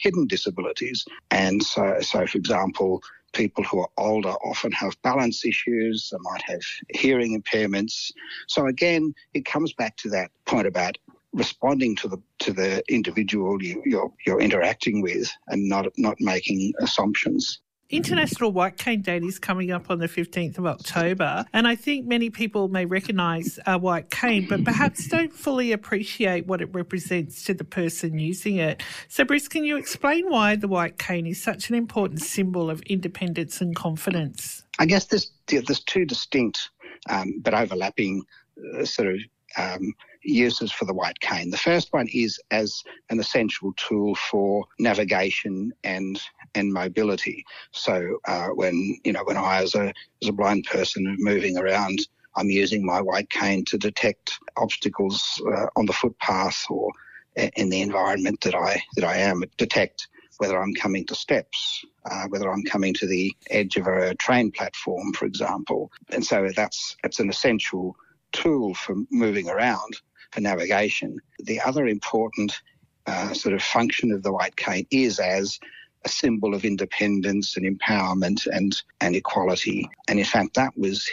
hidden disabilities. And so for example, people who are older often have balance issues, they might have hearing impairments. So again, it comes back to that point about responding to the individual you're interacting with and not making assumptions. International White Cane Day is coming up on the 15th of October, and I think many people may recognise a white cane but perhaps don't fully appreciate what it represents to the person using it. So, Bruce, can you explain why the white cane is such an important symbol of independence and confidence? I guess there's two distinct but overlapping uses for the white cane. The first one is as an essential tool for navigation and mobility. So when I as a blind person am moving around, I'm using my white cane to detect obstacles on the footpath or in the environment that I am, detect whether I'm coming to steps, whether I'm coming to the edge of a train platform, for example. And so it's an essential tool for moving around, for navigation. The other important function of the white cane is as a symbol of independence and empowerment and equality. And in fact, that was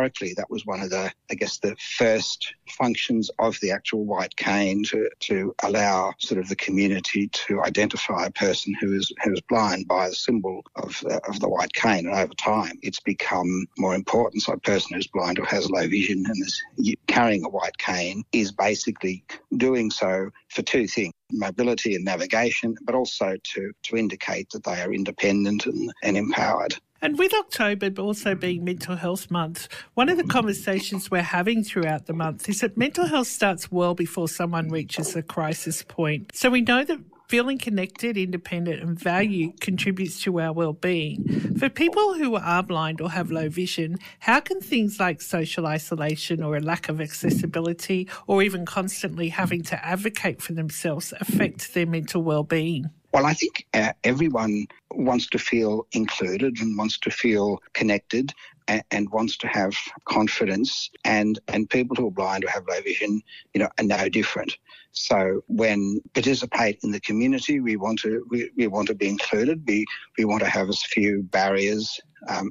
one of the first functions of the actual white cane to allow sort of the community to identify a person who is blind by the symbol of the white cane. And over time, it's become more important. So a person who's blind or has low vision and is carrying a white cane is basically doing so for two things: mobility and navigation, but also to indicate that they are independent and empowered. And with October also being Mental Health Month, one of the conversations we're having throughout the month is that mental health starts well before someone reaches a crisis point. So we know that feeling connected, independent and valued contributes to our well-being. For people who are blind or have low vision, how can things like social isolation or a lack of accessibility or even constantly having to advocate for themselves affect their mental well-being? Well, I think everyone wants to feel included and wants to feel connected and wants to have confidence, and people who are blind or have low vision, are no different. So when participate in the community, we want to be included. We want to have as few barriers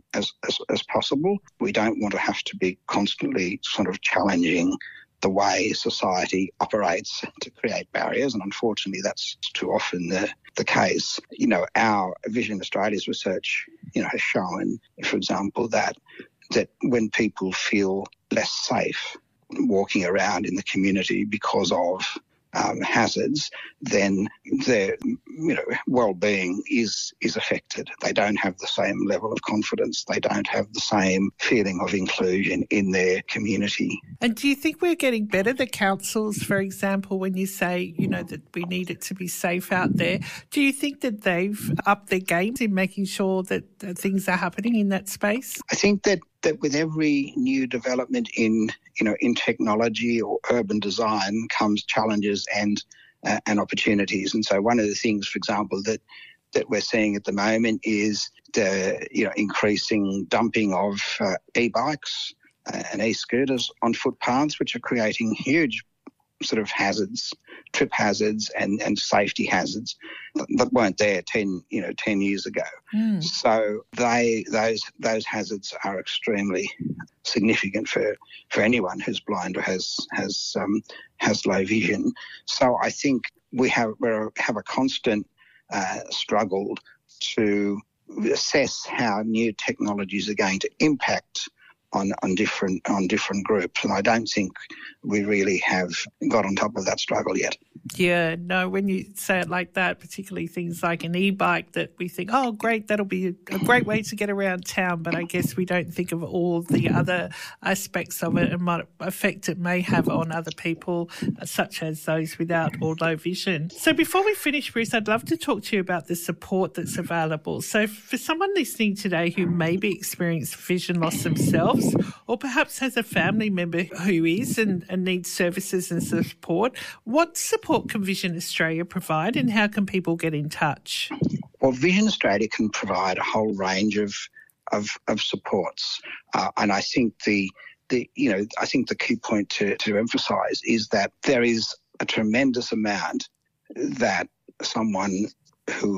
as possible. We don't want to have to be constantly sort of challenging the way society operates to create barriers, and unfortunately that's too often the case. Our Vision Australia's research, has shown, for example, that when people feel less safe walking around in the community because of hazards, then their well-being is affected. They don't have the same level of confidence. They don't have the same feeling of inclusion in their community. And do you think we're getting better, the councils, for example, when you say, that we need it to be safe out there? Do you think that they've upped their games in making sure that things are happening in that space? I think that with every new development in technology or urban design comes challenges and opportunities. And so one of the things, for example, that we're seeing at the moment is the increasing dumping of e-bikes and e-scooters on footpaths, which are creating huge sort of hazards, trip hazards and safety hazards that weren't there 10 years ago. So those hazards are extremely significant for anyone who's blind or has low vision. So I think we have a constant struggle to assess how new technologies are going to impact on different groups, and I don't think we really have got on top of that struggle yet. Yeah, no, when you say it like that, particularly things like an e-bike that we think, oh, great, that'll be a great way to get around town, but I guess we don't think of all the other aspects of it and what effect it may have on other people, such as those without or low vision. So before we finish, Bruce, I'd love to talk to you about the support that's available. So for someone listening today who maybe experienced vision loss themselves, or perhaps has a family member who is and needs services and support, what support can Vision Australia provide and how can people get in touch? Well, Vision Australia can provide a whole range of supports, and I think the key point to emphasise is that there is a tremendous amount that someone who